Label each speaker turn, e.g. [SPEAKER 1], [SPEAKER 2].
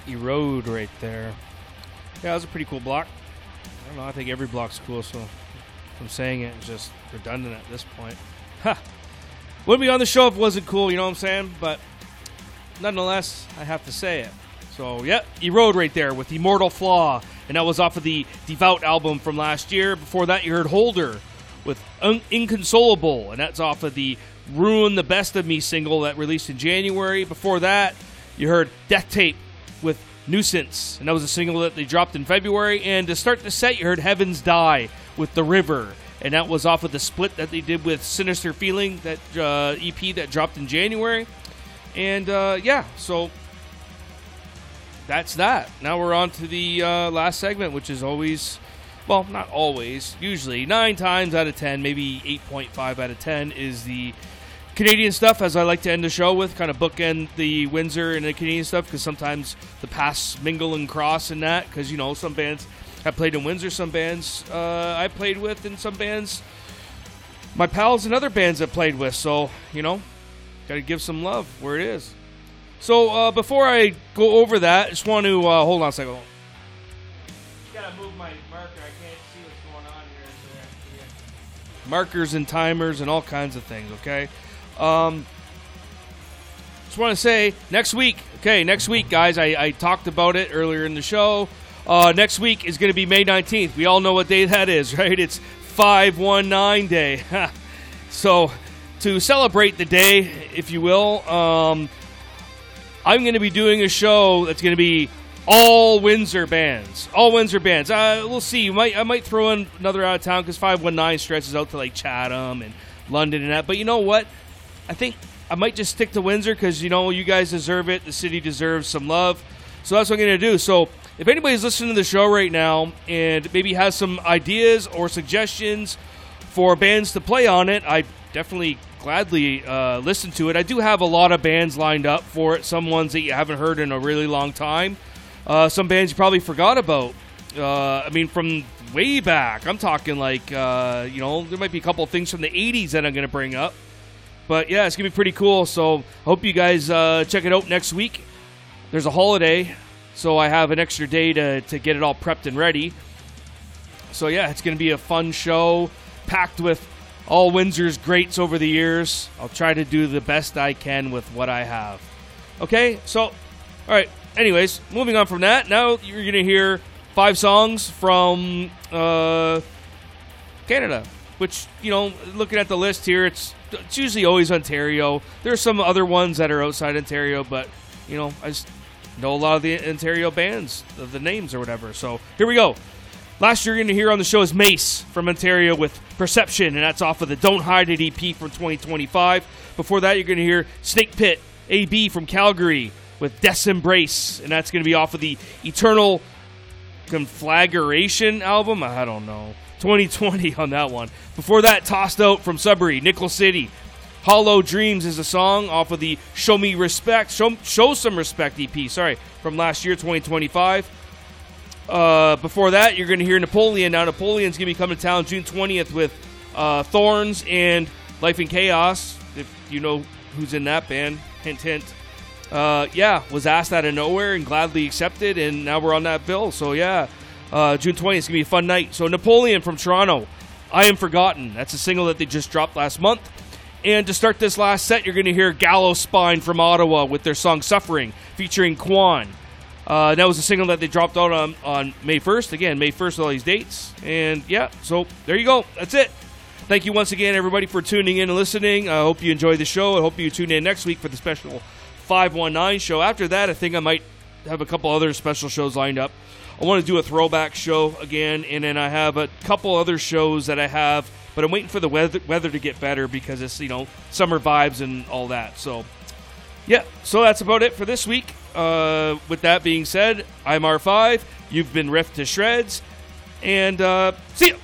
[SPEAKER 1] Erode right there. Yeah, that was a pretty cool block. I don't know, I think every block's cool, so if I'm saying it, it's just redundant at this point. Ha! Wouldn't be on the show if it wasn't cool, you know what I'm saying? But nonetheless, I have to say it. So, yeah, Erode right there with Immortal Flaw. And that was off of the Devout album from last year. Before that, you heard Holder with Inconsolable. And that's off of the Ruin the Best of Me single that released in January. Before that, you heard Death Tape with Nuisance. And that was a single that they dropped in February. And to start the set, you heard Heavens Die with The River. And that was off of the split that they did with Sinister Feeling, that EP that dropped in January. And, yeah, so that's that. Now we're on to the last segment, which is always, well, not always, usually 9 times out of 10, maybe 8.5 out of 10 is the Canadian stuff, as I like to end the show with, kind of bookend the Windsor and the Canadian stuff, because sometimes the paths mingle and cross in that, because, you know, some bands have played in Windsor, some bands I played with, and some bands my pals and other bands I've played with, so, you know, got to give some love where it is. So, before I go over that, I just want to, hold on a second. Gotta move my marker, I can't see what's going on here. So yeah. Markers and timers and all kinds of things, okay? Just want to say, next week, guys, I talked about it earlier in the show. Next week is going to be May 19th. We all know what day that is, right? It's 519 Day. So, to celebrate the day, if you will, I'm going to be doing a show that's going to be all Windsor bands. All Windsor bands. We'll see. I might throw in another out of town because 519 stretches out to like Chatham and London and that. But you know what? I think I might just stick to Windsor because, you know, you guys deserve it. The city deserves some love. So that's what I'm going to do. So if anybody's listening to the show right now and maybe has some ideas or suggestions for bands to play on it, I definitely gladly listen to it. I do have a lot of bands lined up for it. Some ones that you haven't heard in a really long time. Some bands you probably forgot about. I mean, from way back. I'm talking like, you know, there might be a couple of things from the 80s that I'm going to bring up. But yeah, it's going to be pretty cool. So I hope you guys check it out next week. There's a holiday, so I have an extra day to get it all prepped and ready. So yeah, it's going to be a fun show, packed with all Windsor's greats over the years. I'll try to do the best I can with what I have. Okay, so, all right. Anyways, moving on from that, now you're going to hear 5 songs from Canada, which, you know, looking at the list here, it's usually always Ontario. There are some other ones that are outside Ontario, but, you know, I just know a lot of the Ontario bands, the names or whatever. So here we go. Last you're going to hear on the show is Mace from Ontario with Perception, and that's off of the Don't Hide It EP from 2025. Before that, you're going to hear Snake Pit AB from Calgary with Death's Embrace, and that's going to be off of the Eternal Conflagration album. I don't know. 2020 on that one. Before that, Tossed Out from Sudbury, Nickel City. Hollow Dreams is a song off of the Show Me Respect, Show Some Respect EP, from last year, 2025. Before that, you're going to hear Napoleon. Now, Napoleon's going to be coming to town June 20th with Thorns and Life in Chaos, if you know who's in that band. Hint, hint. Yeah, was asked out of nowhere and gladly accepted, and now we're on that bill. So, yeah, June 20th is going to be a fun night. So, Napoleon from Toronto, I Am Forgotten. That's a single that they just dropped last month. And to start this last set, you're going to hear Gallows Spine from Ottawa with their song Suffering, featuring Quan. That was a single that they dropped out on May 1st. Again, May 1st, all these dates. And, yeah, so there you go. That's it. Thank you once again, everybody, for tuning in and listening. I hope you enjoyed the show. I hope you tune in next week for the special 519 show. After that, I think I might have a couple other special shows lined up. I want to do a throwback show again, and then I have a couple other shows that I have, but I'm waiting for the weather to get better because it's, you know, summer vibes and all that. So, yeah, so that's about it for this week. With that being said, I'm R5. You've been riffed to shreds, and see ya.